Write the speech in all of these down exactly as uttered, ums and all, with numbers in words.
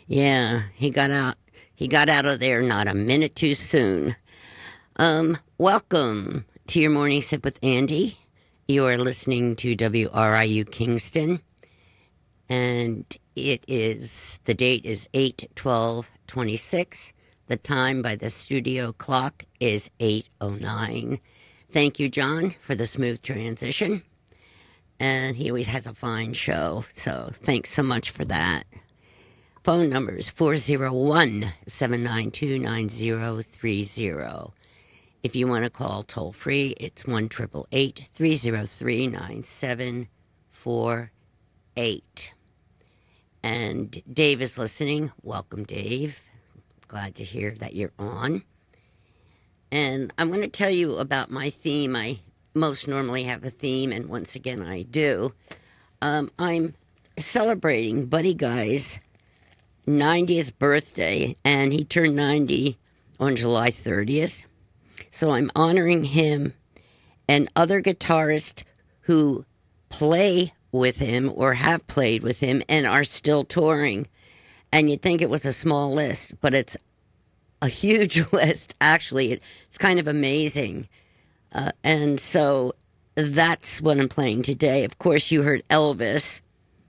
Yeah, he got out. He got out of there not a minute too soon. Um, welcome to your morning sip with Andy. You are listening to W R I U Kingston, and it is the date is eight twelve twenty six. The time by the studio clock is eight oh nine. Thank you, John, for the smooth transition. And he always has a fine show, so thanks so much for that. Phone number is four oh one, seven nine two, nine oh three oh. If you want to call toll free, it's one eight eight eight, three oh three, nine seven four eight. And Dave is listening. Welcome, Dave. Glad to hear that you're on. And I'm going to tell you about my theme. I most normally have a theme, and once again I do. Um, I'm celebrating Buddy Guy's ninetieth birthday, and he turned ninety on July thirtieth. So I'm honoring him and other guitarists who play with him or have played with him and are still touring. And you'd think it was a small list, but it's a huge list, actually. It's kind of amazing. Uh, and so that's what I'm playing today. Of course, you heard Elvis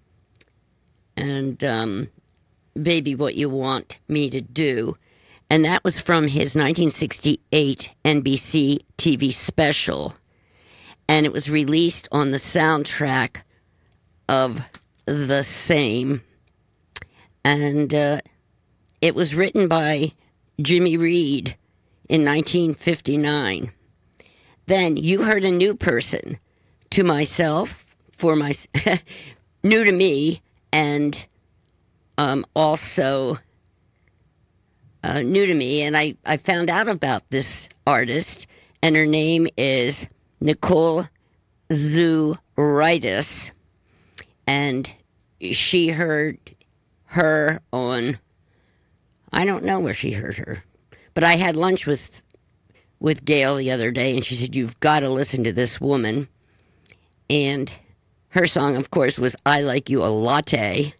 and um, Baby What You Want Me to Do. And that was from his nineteen sixty-eight N B C T V special. And it was released on the soundtrack of the same. And uh, it was written by Jimmy Reed in nineteen fifty-nine. Then you heard a new person to myself, for my new to me, and um, also uh, new to me. And I, I found out about this artist, and her name is Nicole Zouritis. And she heard her on, I don't know where she heard her, but I had lunch with with Gail the other day, and she said, you've got to listen to this woman. And her song, of course, was I Like You a Latte.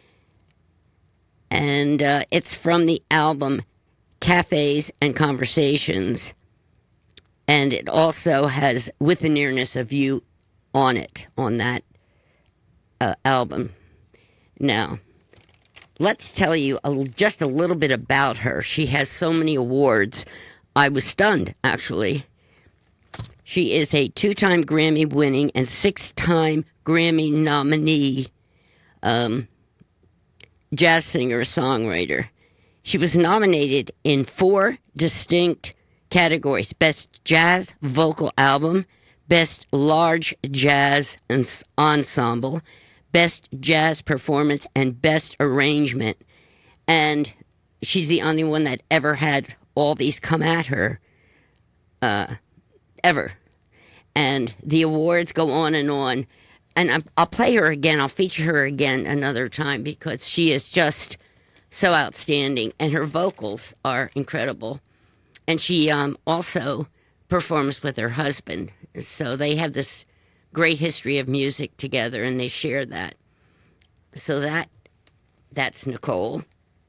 And uh, it's from the album Cafes and Conversations. And it also has With the Nearness of You on it, on that uh, album. Now, let's tell you a, just a little bit about her. She has so many awards. I was stunned, actually. She is a two-time Grammy-winning and six-time Grammy nominee um, jazz singer-songwriter. She was nominated in four distinct categories: Best Jazz Vocal Album, Best Large Jazz Ensemble, Best Jazz Performance, and Best Arrangement. And she's the only one that ever had all these come at her, uh, ever. And the awards go on and on. And I'm, I'll play her again. I'll feature her again another time because she is just so outstanding. And her vocals are incredible. And she um, also performs with her husband. So they have this great history of music together, and they share that. So that that's Nicole.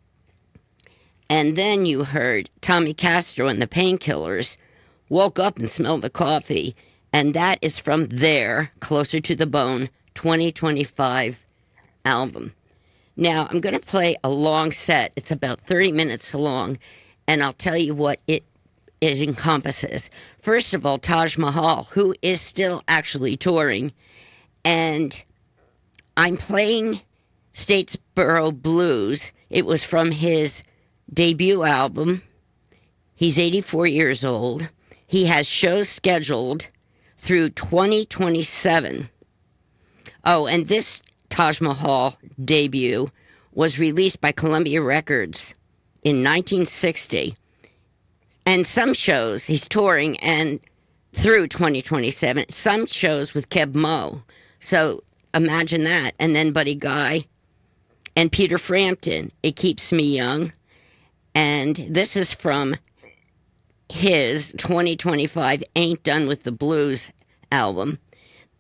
And then you heard Tommy Castro and the Painkillers, Woke Up and Smelled the Coffee, and that is from their Closer to the Bone twenty twenty-five album. Now, I'm going to play a long set. It's about thirty minutes long, and I'll tell you what it it encompasses. First of all, Taj Mahal, who is still actually touring, and I'm playing Statesboro Blues. It was from his debut album. He's eighty-four years old. He has shows scheduled through twenty twenty-seven. Oh, and this Taj Mahal debut was released by Columbia Records in nineteen sixty. And some shows, he's touring and through twenty twenty-seven, some shows with Keb Mo. So imagine that. And then Buddy Guy and Peter Frampton, It Keeps Me Young. And this is from his twenty twenty-five Ain't Done with the Blues album.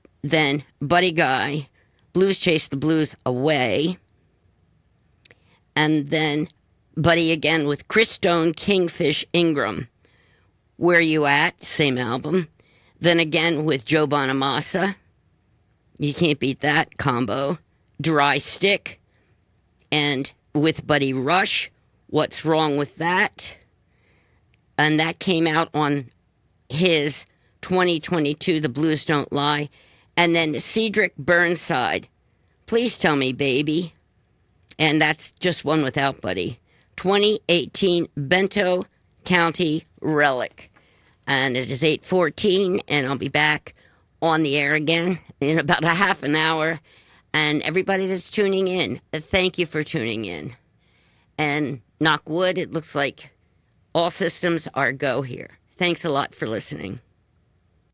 Then Buddy Guy, Blues Chase the Blues Away. And then Buddy again with Chris Stone, Kingfish, Ingram. Where You At? Same album. Then again with Joe Bonamassa. You can't beat that combo. Dry Stick. And with Buddy Rush, What's Wrong with That? And that came out on his twenty twenty-two, The Blues Don't Lie. And then Cedric Burnside, Please Tell Me Baby. And that's just one without Buddy. twenty eighteen Bento County Relic. And it is eight fourteen, and I'll be back on the air again in about a half an hour. And everybody that's tuning in, thank you for tuning in. And knock wood, it looks like all systems are go here. Thanks a lot for listening.